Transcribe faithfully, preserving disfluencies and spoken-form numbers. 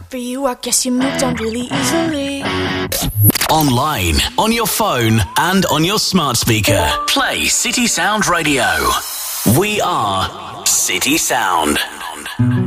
for you, I guess you moved on really easily. Online, on your phone, and on your smart speaker. Play City Sound Radio. We are City Sound.